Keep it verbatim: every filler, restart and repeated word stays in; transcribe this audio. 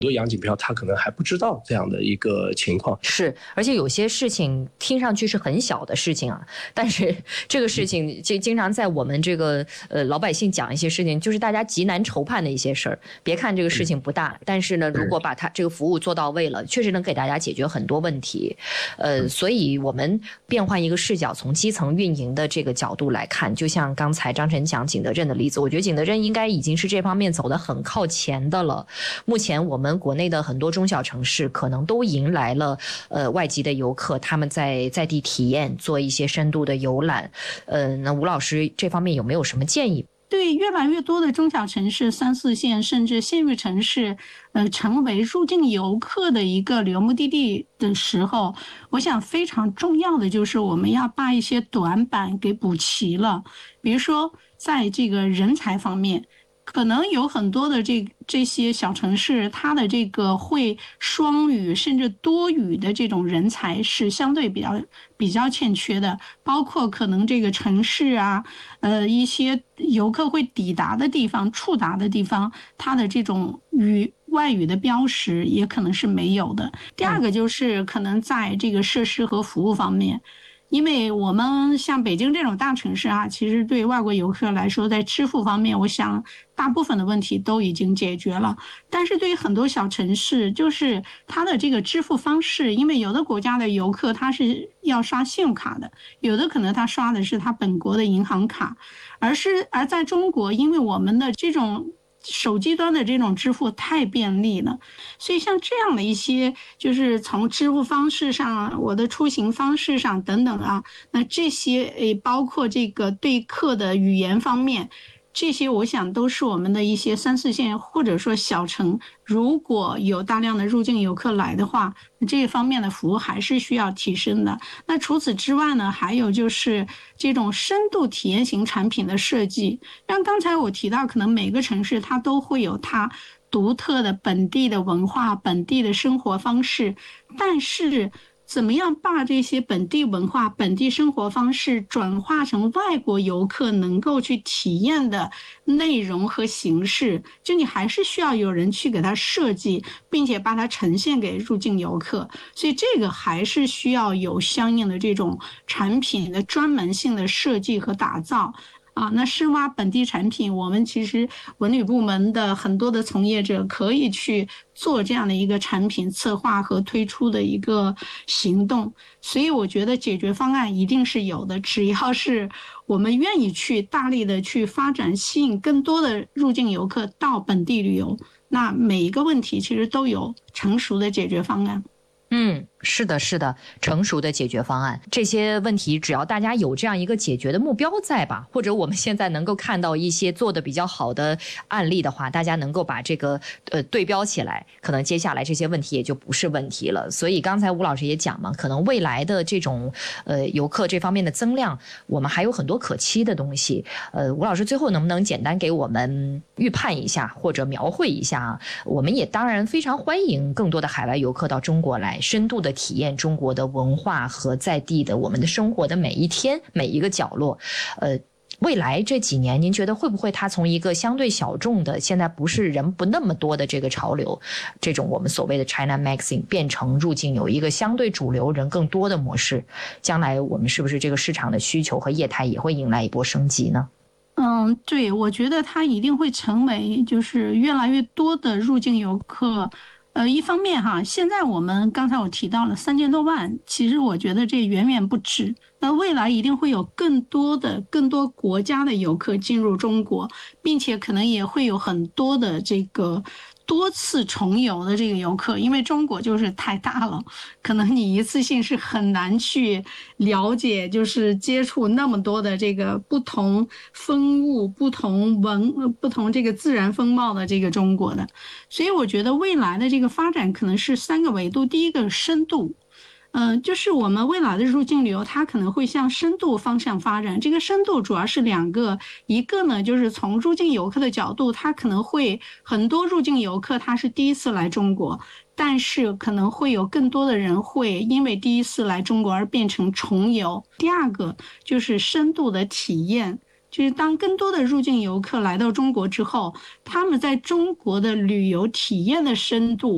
多洋锦标他可能还不知道这样的一个情况。 是，而且有些事情听上去是很小的事情啊，但是这个事情就经常在我们这个呃老百姓讲一些事情，就是大家极难筹判的一些事儿。别看这个事情不大，但是呢，如果把它这个服务做到位了，确实能给大家解决很多问题。呃，所以我们变换一个视角，从基层运营的这个角度来看，就像刚才张晨讲景德镇的例子，我觉得景德镇应该已经是这方面走得很靠前的了。目前我们国内的很多中小城市可能都迎来了呃外籍的游客，他们在在地体验，做一些深度的游览。呃，那吴老师这方面有没有什么建议？ 对，越来越多的中小城市、三四线甚至县域城市，呃，成为入境游客的一个旅游目的地的时候，我想非常重要的就是我们要把一些短板给补齐了。比如说，在这个人才方面，可能有很多的这这些小城市，它的这个会双语甚至多语的这种人才是相对比较比较欠缺的，包括可能这个城市啊，呃，一些游客会抵达的地方、触达的地方，它的这种语外语的标识也可能是没有的。第二个就是可能在这个设施和服务方面。因为我们像北京这种大城市啊，其实对外国游客来说，在支付方面，我想大部分的问题都已经解决了。但是对于很多小城市，就是它的这个支付方式，因为有的国家的游客他是要刷信用卡的，有的可能他刷的是他本国的银行卡，而是而在中国，因为我们的这种手机端的这种支付太便利了，所以像这样的一些就是从支付方式上，我的出行方式上等等啊，那这些诶包括这个对客的语言方面，这些我想都是我们的一些三四线或者说小城，如果有大量的入境游客来的话，这方面的服务还是需要提升的。那除此之外呢，还有就是这种深度体验型产品的设计，像刚才我提到，可能每个城市它都会有它独特的本地的文化、本地的生活方式，但是怎么样把这些本地文化、本地生活方式转化成外国游客能够去体验的内容和形式，就你还是需要有人去给它设计，并且把它呈现给入境游客，所以这个还是需要有相应的这种产品的专门性的设计和打造。啊，那深挖本地产品，我们其实文旅部门的很多的从业者可以去做这样的一个产品策划和推出的一个行动，所以我觉得解决方案一定是有的，只要是我们愿意去大力的去发展，吸引更多的入境游客到本地旅游，那每一个问题其实都有成熟的解决方案。 嗯，是的，是的，成熟的解决方案，这些问题只要大家有这样一个解决的目标在吧，或者我们现在能够看到一些做的比较好的案例的话，大家能够把这个呃对标起来，可能接下来这些问题也就不是问题了。所以刚才吴老师也讲嘛，可能未来的这种呃游客这方面的增量，我们还有很多可期的东西。呃，吴老师最后能不能简单给我们预判一下或者描绘一下？我们也当然非常欢迎更多的海外游客到中国来，深度的体验中国的文化和在地的我们的生活的每一天每一个角落。呃，未来这几年您觉得会不会它从一个相对小众的，现在不是人不那么多的这个潮流，这种我们所谓的 China Maxing 变成入境有一个相对主流人更多的模式，将来我们是不是这个市场的需求和业态也会迎来一波升级呢？ 嗯，对，我觉得它一定会成为就是越来越多的入境游客。呃，一方面哈，现在我们刚才我提到了三千多万，其实我觉得这远远不止。那未来一定会有更多的、更多国家的游客进入中国，并且可能也会有很多的这个多次重游的这个游客，因为中国就是太大了，可能你一次性是很难去了解，就是接触那么多的这个不同风物、不同文、不同这个自然风貌的这个中国的。所以我觉得未来的这个发展可能是三个维度，第一个深度。嗯、呃，就是我们未来的入境旅游，它可能会向深度方向发展。这个深度主要是两个，一个呢就是从入境游客的角度，它可能会很多入境游客他是第一次来中国，但是可能会有更多的人会因为第一次来中国而变成重游。第二个就是深度的体验。就是当更多的入境游客来到中国之后，他们在中国的旅游体验的深度